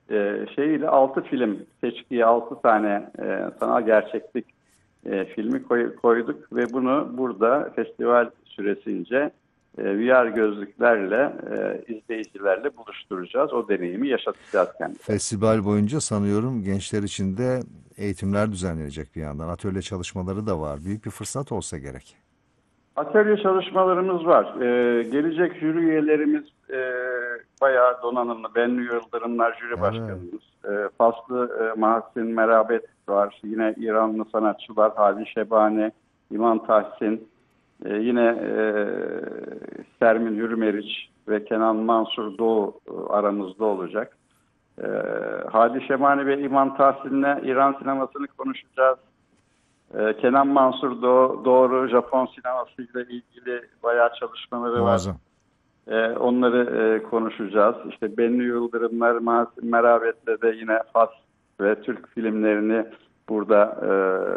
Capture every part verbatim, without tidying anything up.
e, şeyiyle altı film seçkiye altı tane e, sanal gerçeklik e, filmi koy, koyduk ve bunu burada festival süresince e, V R gözlüklerle e, izleyicilerle buluşturacağız. O deneyimi yaşatacağız kendilerine. Festival boyunca sanıyorum gençler için de eğitimler düzenlenecek bir yandan. Atölye çalışmaları da var. Büyük bir fırsat olsa gerek. Atölye çalışmalarımız var. Ee, gelecek jüri üyelerimiz e, bayağı donanımlı. Bennu Yıldırımlar jüri Evet. başkanımız. E, Faslı e, Mahsin Merabet var. Yine İranlı sanatçılar Hadi Şebane, İman Tahsin, e, yine e, Sermin Hürmeriç ve Kenan Mansur Doğu e, aramızda olacak. E, Hadi Şebane ve İman Tahsin'le İran sinemasını konuşacağız. Ee, Kenan Mansur Do doğru Japon sinemasıyla ilgili bayağı çalışmaları var. Muazzam. Ee, onları e, konuşacağız. İşte Bennu Yıldırımlar, Mahsin Merabet'le de yine Fas ve Türk filmlerini burada e,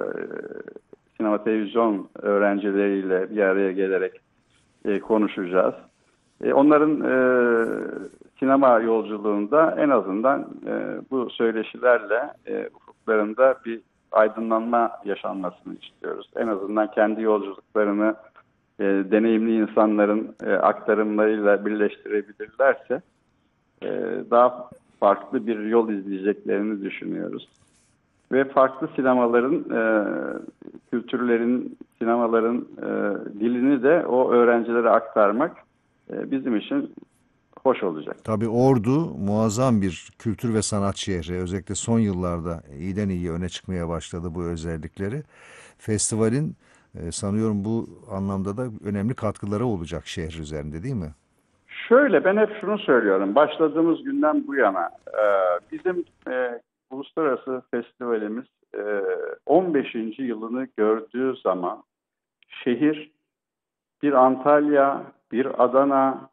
sinema televizyon öğrencileriyle bir araya gelerek e, konuşacağız. E, onların e, sinema yolculuğunda en azından e, bu söyleşilerle e, ufuklarında bir aydınlanma yaşanmasını istiyoruz. En azından kendi yolculuklarını e, deneyimli insanların e, aktarımlarıyla birleştirebilirlerse e, daha farklı bir yol izleyeceklerini düşünüyoruz. Ve farklı sinemaların, e, kültürlerin, sinemaların e, dilini de o öğrencilere aktarmak e, bizim için hoş olacak. Tabii Ordu muazzam bir kültür ve sanat şehri. Özellikle son yıllarda iyiden iyiye öne çıkmaya başladı bu özellikleri. Festivalin e, sanıyorum bu anlamda da önemli katkıları olacak şehir üzerinde, değil mi? Şöyle, ben hep şunu söylüyorum. Başladığımız günden bu yana e, bizim e, uluslararası festivalimiz e, on beşinci yılını gördüğü zaman şehir bir Antalya, bir Adana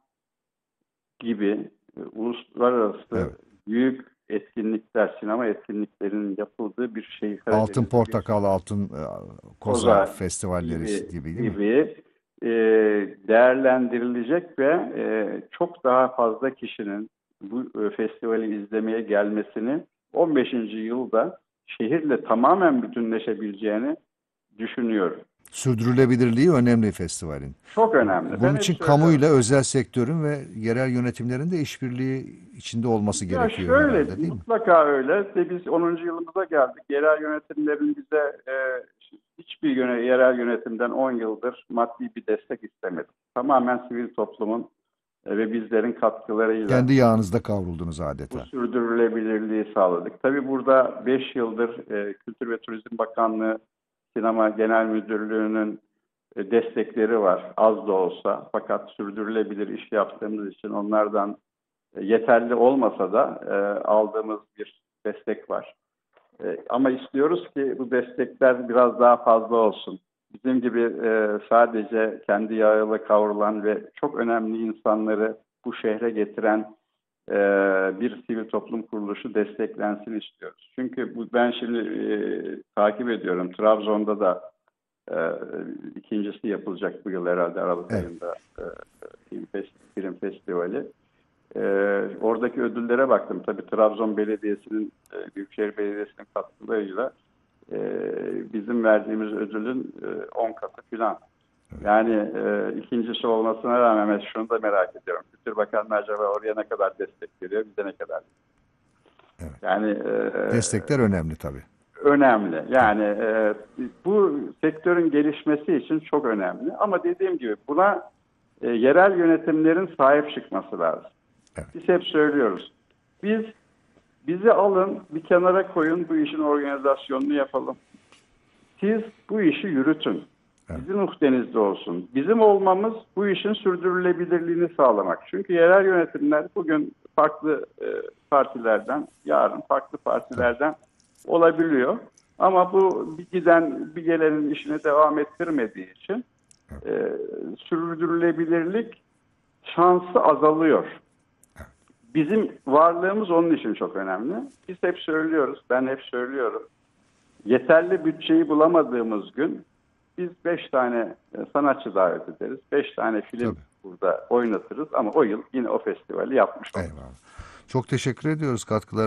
gibi e, uluslararası Evet. büyük etkinlikler, sinema etkinliklerinin yapıldığı bir şehir. Altın Karadeniz'de bir Portakal, Altın e, Koza Koza festivalleri gibi gibi, değil mi? gibi e, değerlendirilecek ve e, çok daha fazla kişinin bu e, festivali izlemeye gelmesini on beşinci yılda şehirle tamamen bütünleşebileceğini düşünüyorum. Sürdürülebilirliği önemli festivalin. Çok önemli. Ben Bunun hep için söylüyorum. kamuyla özel sektörün ve yerel yönetimlerin de işbirliği içinde olması Ya gerekiyor şöyle, herhalde, değil mi? mutlaka öyle. De biz onuncu yılımıza geldik. Yerel yönetimlerin bize e, hiçbir yöne, yerel yönetimden on yıldır maddi bir destek istemedi. Tamamen sivil toplumun e, ve bizlerin katkılarıyla Kendi yağınızda kavruldunuz bu adeta. sürdürülebilirliği sağladık. Tabii burada beş yıldır e, Kültür ve Turizm Bakanlığı Sinema Genel Müdürlüğü'nün e, destekleri var. Az da olsa. Fakat sürdürülebilir iş yaptığımız için onlardan e, yeterli olmasa da e, aldığımız bir destek var. E, ama istiyoruz ki bu destekler biraz daha fazla olsun. Bizim gibi e, sadece kendi yağıyla kavrulan ve çok önemli insanları bu şehre getiren e, bir sivil toplum kuruluşu desteklensin istiyoruz. Çünkü bu, ben şimdi e, takip ediyorum. Trabzon'da da e, ikincisi yapılacak bu yıl herhalde Aralık Evet. ayında e, film, fest, film festivali. Ee, oradaki ödüllere baktım. Tabii Trabzon Belediyesi'nin, e, Büyükşehir Belediyesi'nin katkılarıyla e, bizim verdiğimiz ödülün e, on katı filan. Yani e, ikincisi olmasına rağmen ben şunu da merak ediyorum. Kültür Bakanlığı acaba oraya ne kadar destek veriyor, bize ne kadar? Evet. Yani e, Destekler önemli tabii. önemli. Tabii. Yani e, bu sektörün gelişmesi için çok önemli. Ama dediğim gibi buna e, yerel yönetimlerin sahip çıkması lazım. Evet. Biz hep söylüyoruz. Biz bizi alın, bir kenara koyun, bu işin organizasyonunu yapalım. Siz bu işi yürütün. Evet. Bizim muhtenizde olsun. Bizim olmamız bu işin sürdürülebilirliğini sağlamak. Çünkü yerel yönetimler bugün farklı e, partilerden, yarın farklı partilerden olabiliyor. Ama bu bir giden, bir gelenin işini devam ettirmediği için e, sürdürülebilirlik şansı azalıyor. Bizim varlığımız onun için çok önemli. Biz hep söylüyoruz, ben hep söylüyorum. Yeterli bütçeyi bulamadığımız gün biz beş tane sanatçı davet ederiz. Beş tane film Tabii. burada oynatırız ama o yıl yine o festivali yapmış oluruz. Eyvallah. Çok teşekkür ediyoruz katkılar